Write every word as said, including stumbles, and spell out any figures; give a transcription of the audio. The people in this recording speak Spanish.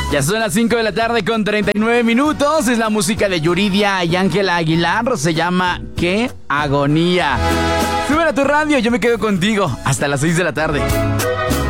Ya son las cinco de la tarde con treinta y nueve minutos. Es la música de Yuridia y Ángela Aguilar. Se llama ¡Qué agonía! Sube a tu radio, yo me quedo contigo hasta las seis de la tarde.